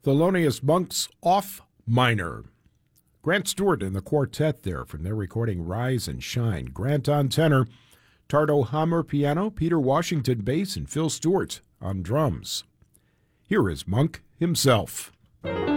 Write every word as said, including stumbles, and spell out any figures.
Thelonious Monk's Off Minor. Grant Stewart and the quartet there from their recording Rise and Shine. Grant on tenor, Tardo Hammer piano, Peter Washington bass, and Phil Stewart on drums. Here is Monk himself.